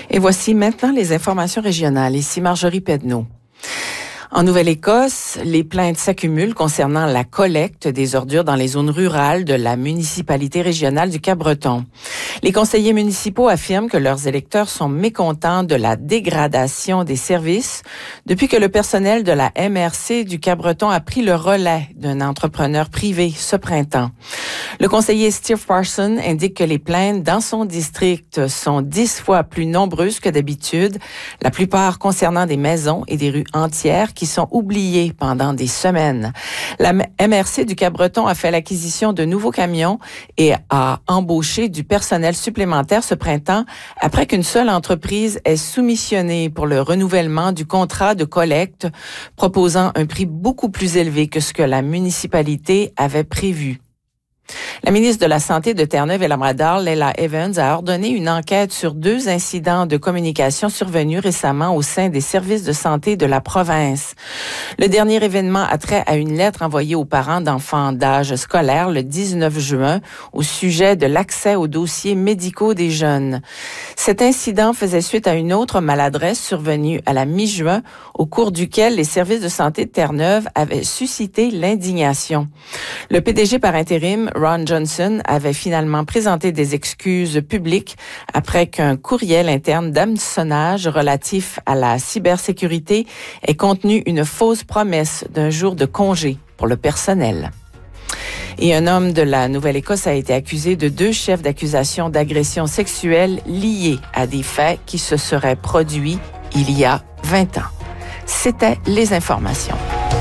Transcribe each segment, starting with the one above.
Et voici maintenant les informations régionales. Ici Marjorie Pedneau. En Nouvelle-Écosse, les plaintes s'accumulent concernant la collecte des ordures dans les zones rurales de la municipalité régionale du Cap-Breton. Les conseillers municipaux affirment que leurs électeurs sont mécontents de la dégradation des services depuis que le personnel de la MRC du Cap-Breton a pris le relais d'un entrepreneur privé ce printemps. Le conseiller Steve Parson indique que les plaintes dans son district sont 10 fois plus nombreuses que d'habitude, la plupart concernant des maisons et des rues entières qui sont oubliés pendant des semaines. La MRC du Cap-Breton a fait l'acquisition de nouveaux camions et a embauché du personnel supplémentaire ce printemps après qu'une seule entreprise ait soumissionné pour le renouvellement du contrat de collecte, proposant un prix beaucoup plus élevé que ce que la municipalité avait prévu. La ministre de la Santé de Terre-Neuve-et-Labrador, Leila Evans, a ordonné une enquête sur 2 incidents de communication survenus récemment au sein des services de santé de la province. Le dernier événement a trait à une lettre envoyée aux parents d'enfants d'âge scolaire le 19 juin au sujet de l'accès aux dossiers médicaux des jeunes. Cet incident faisait suite à une autre maladresse survenue à la mi-juin au cours duquel les services de santé de Terre-Neuve avaient suscité l'indignation. Le PDG par intérim, Ron Johnson, avait finalement présenté des excuses publiques après qu'un courriel interne d'hameçonnage relatif à la cybersécurité ait contenu une fausse promesse d'un jour de congé pour le personnel. Et un homme de la Nouvelle-Écosse a été accusé de 2 chefs d'accusation d'agression sexuelle liés à des faits qui se seraient produits il y a 20 ans. C'était les informations.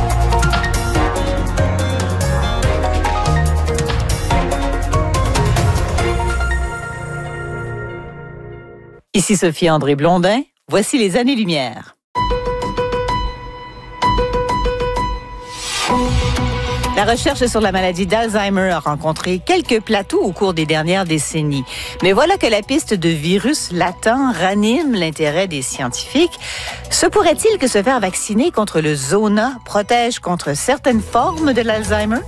Ici Sophie-André Blondin, voici les années-lumière. La recherche sur la maladie d'Alzheimer a rencontré quelques plateaux au cours des dernières décennies. Mais voilà que la piste de virus latent ranime l'intérêt des scientifiques. Se pourrait-il que se faire vacciner contre le zona protège contre certaines formes de l'Alzheimer?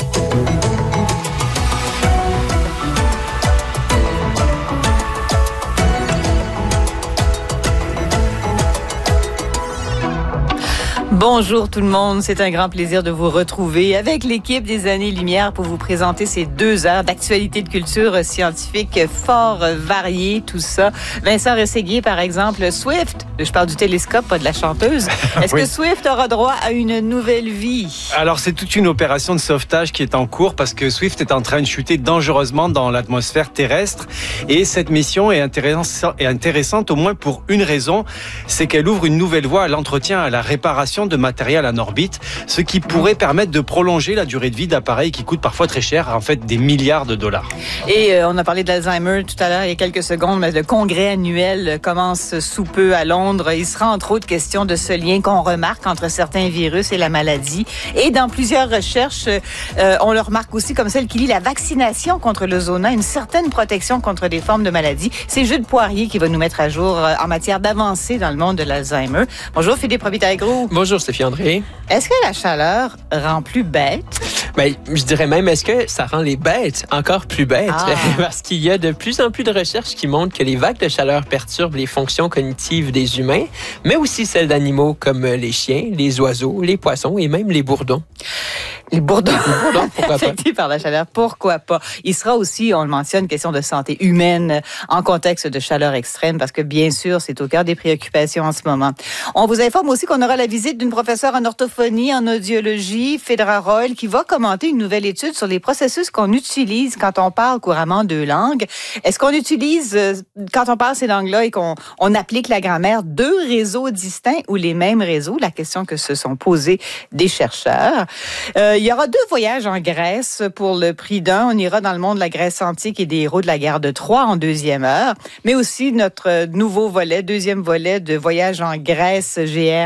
Bonjour tout le monde, c'est un grand plaisir de vous retrouver avec l'équipe des Années-Lumière pour vous présenter ces 2 heures d'actualité de culture scientifique fort variée, tout ça. Vincent Rességuier, par exemple, Swift, je parle du télescope, pas de la chanteuse. Est-ce que Swift aura droit à une nouvelle vie? Alors, c'est toute une opération de sauvetage qui est en cours parce que Swift est en train de chuter dangereusement dans l'atmosphère terrestre et cette mission est intéressante au moins pour une raison, c'est qu'elle ouvre une nouvelle voie à l'entretien, à la réparation de matériel en orbite, ce qui pourrait permettre de prolonger la durée de vie d'appareils qui coûtent parfois très cher, en fait des milliards de dollars. Et on a parlé d'Alzheimer tout à l'heure, il y a quelques secondes, mais le congrès annuel commence sous peu à Londres. Il sera entre autres question de ce lien qu'on remarque entre certains virus et la maladie. Et dans plusieurs recherches, on le remarque aussi comme celle qui lie la vaccination contre le zona, une certaine protection contre des formes de maladies. C'est Jude Poirier qui va nous mettre à jour en matière d'avancée dans le monde de l'Alzheimer. Bonjour Philippe Robitaille-Gros. Bonjour Sophie-André. Est-ce que la chaleur rend plus bête? Ben, je dirais même, est-ce que ça rend les bêtes encore plus bêtes? Parce qu'il y a de plus en plus de recherches qui montrent que les vagues de chaleur perturbent les fonctions cognitives des humains, mais aussi celles d'animaux comme les chiens, les oiseaux, les poissons et même les bourdons. Les bourdons, pourquoi pas? Affectés par la chaleur, pourquoi pas? Il sera aussi, on le mentionne, question de santé humaine en contexte de chaleur extrême, parce que bien sûr, c'est au cœur des préoccupations en ce moment. On vous informe aussi qu'on aura la visite d'une professeure en orthophonie, en audiologie, Phaedra Royle, qui va commenter une nouvelle étude sur les processus qu'on utilise quand on parle couramment 2 langues. Est-ce qu'on utilise, quand on parle ces langues-là et qu'on applique la grammaire, 2 réseaux distincts ou les mêmes réseaux? La question que se sont posées des chercheurs. Il y aura 2 voyages en Grèce pour le prix d'un. On ira dans le monde de la Grèce antique et des héros de la guerre de Troie en 2e heure. Mais aussi notre nouveau volet, 2e volet de voyage en Grèce,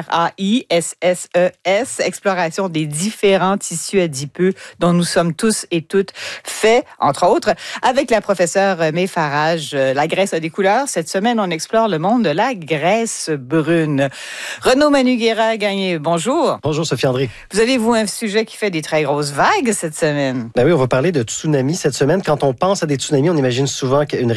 GRAISSES, exploration des différents tissus adipeux dont nous sommes tous et toutes faits, entre autres, avec la professeure May Farage. La Grèce a des couleurs. Cette semaine, on explore le monde de la Grèce brune. Renaud Manugera-Gagné, bonjour. Bonjour Sophie-André. Vous avez, vous, un sujet qui fait des très grosses vagues cette semaine. Ben oui, on va parler de tsunamis cette semaine. Quand on pense à des tsunamis, on imagine souvent qu'une